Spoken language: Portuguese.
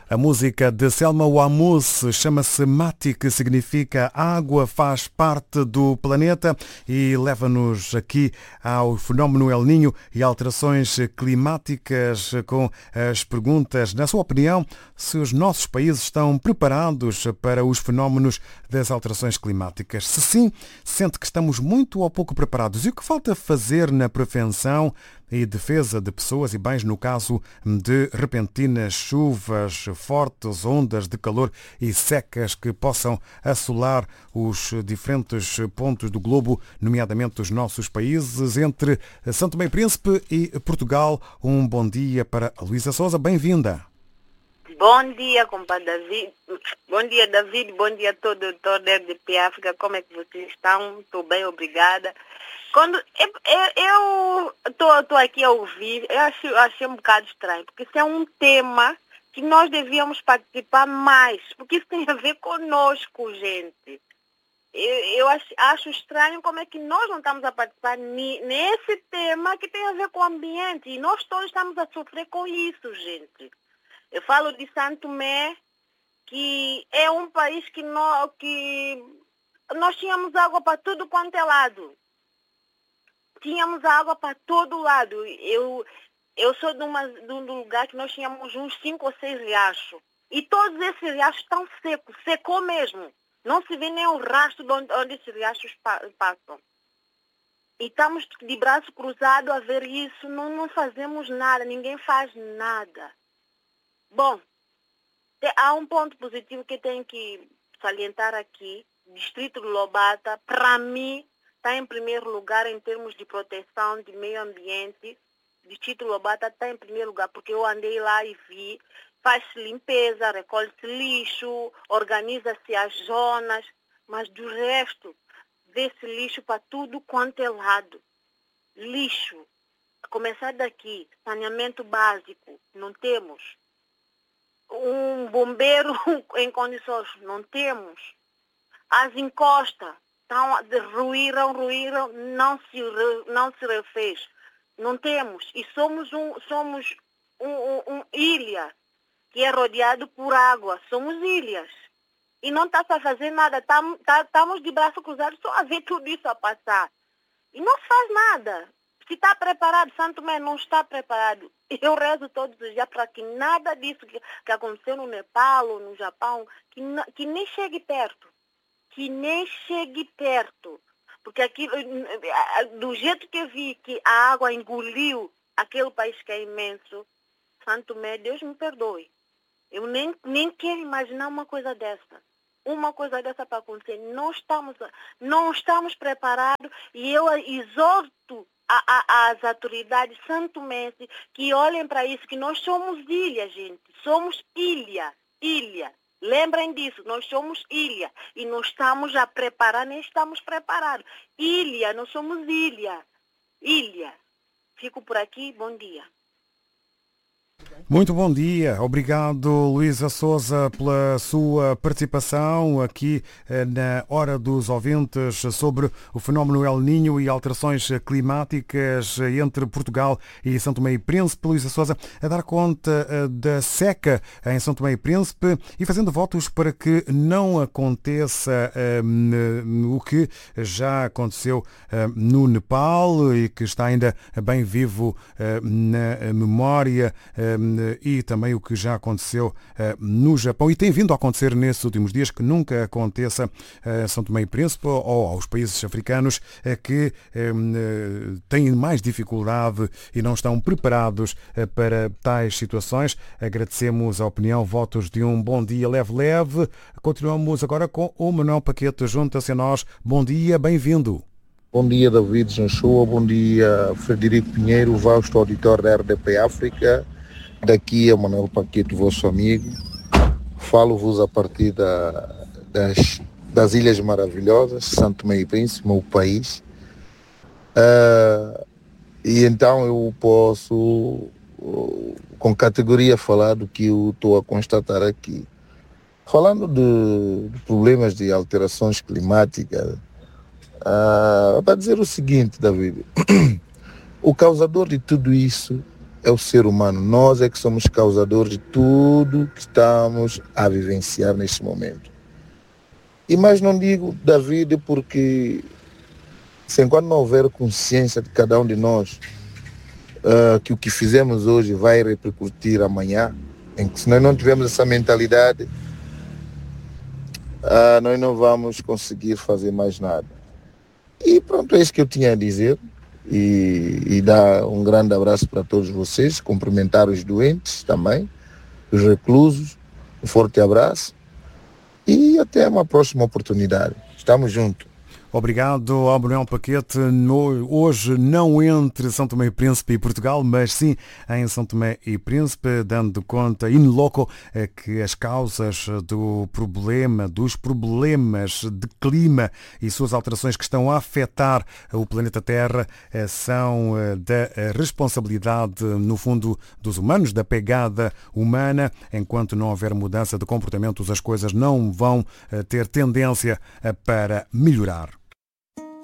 A música de Selma Wamus chama-se Mati, que significa água faz parte do planeta, e leva-nos aqui ao fenómeno El Niño e alterações climáticas, com as perguntas, na sua opinião, se os nossos países estão preparados para os fenómenos das alterações climáticas. Se sim, sente que estamos muito ou pouco preparados. E o que falta fazer na prevenção e defesa de pessoas e bens no caso de repentinas chuvas fortes, ondas de calor e secas que possam assolar os diferentes pontos do globo, nomeadamente os nossos países, entre São Tomé e Príncipe e Portugal. Um bom dia para a Luísa Sousa, bem-vinda. Bom dia, compadre David. Bom dia, David. Bom dia a todo o doutor da RDP África. Como é que vocês estão? Estou bem, obrigada. Quando eu estou aqui a ouvir, eu achei um bocado estranho, porque isso é um tema que nós devíamos participar mais, porque isso tem a ver conosco, gente. Eu acho estranho como é que nós não estamos a participar nesse tema que tem a ver com o ambiente, e nós todos estamos a sofrer com isso, gente. Eu falo de São Tomé, que é um país que nós tínhamos água para tudo quanto é lado. Tínhamos água para todo lado. Eu sou de um lugar que nós tínhamos uns 5 ou 6 riachos. E todos esses riachos estão secos, secou mesmo. Não se vê nem o rastro de onde esses riachos passam. E estamos de braço cruzado a ver isso, não fazemos nada, ninguém faz nada. Bom, há um ponto positivo que eu tenho que salientar aqui. Distrito de Lobata, para mim, está em primeiro lugar em termos de proteção de meio ambiente. Distrito de Lobata está em primeiro lugar, porque eu andei lá e vi, faz-se limpeza, recolhe-se lixo, organiza-se as zonas, mas do resto, vê-se lixo para tudo quanto é lado. Lixo, a começar daqui, saneamento básico, não temos. Um bombeiro em condições, não temos. As encostas ruíram, não se refez. Não temos. E somos uma ilha que é rodeado por água. Somos ilhas. E não está a fazer nada. Estamos de braço cruzado só a ver tudo isso a passar. E não se faz nada. Se está preparado, São Tomé não está preparado. Eu rezo todos os dias para que nada disso que aconteceu no Nepal ou no Japão, que nem chegue perto. Que nem chegue perto. Porque aqui, do jeito que eu vi que a água engoliu aquele país que é imenso, São Tomé, Deus me perdoe. Eu nem quero imaginar uma coisa dessa. Uma coisa dessa para acontecer. Não estamos preparados, e eu exorto as autoridades santomenses que olhem para isso, que nós somos ilha, gente. Somos ilha. Lembrem disso, nós somos ilha e não estamos a preparar, nem estamos preparados. Ilha, nós somos ilha. Fico por aqui, bom dia. Muito bom dia. Obrigado, Luísa Sousa, pela sua participação aqui na Hora dos Ouvintes sobre o fenómeno El Niño e alterações climáticas entre Portugal e São Tomé e Príncipe. Luísa Sousa a dar conta da seca em São Tomé e Príncipe e fazendo votos para que não aconteça o que já aconteceu no Nepal e que está ainda bem vivo na memória, e também o que já aconteceu no Japão e tem vindo a acontecer nesses últimos dias, que nunca aconteça a São Tomé e Príncipe ou aos países africanos que têm mais dificuldade e não estão preparados para tais situações. Agradecemos a opinião, votos de um bom dia leve. Continuamos agora com o Manuel Paquete, junta-se a nós. Bom dia, bem-vindo. Bom dia, David Janchoa, bom dia, Frederico Pinheiro, vasto auditor da RDP África. Daqui é Manuel Paquete, vosso amigo. Falo-vos a partir das Ilhas Maravilhosas, São Tomé e Príncipe, meu país. E então eu posso, com categoria, falar do que eu estou a constatar aqui. Falando de problemas de alterações climáticas, para dizer o seguinte, David, o causador de tudo isso é o ser humano. Nós é que somos causadores de tudo que estamos a vivenciar neste momento. E mais não digo da vida porque se enquanto não houver consciência de cada um de nós que o que fizemos hoje vai repercutir amanhã, em que se nós não tivermos essa mentalidade, nós não vamos conseguir fazer mais nada. E pronto, é isso que eu tinha a dizer. E dar um grande abraço para todos vocês, cumprimentar os doentes também, os reclusos, um forte abraço e até uma próxima oportunidade. Estamos juntos. Obrigado ao Manuel Paquete. Hoje não entre São Tomé e Príncipe e Portugal, mas sim em São Tomé e Príncipe, dando conta in loco que as causas dos problemas de clima e suas alterações que estão a afetar o planeta Terra são da responsabilidade, no fundo, dos humanos, da pegada humana. Enquanto não houver mudança de comportamentos, as coisas não vão ter tendência para melhorar.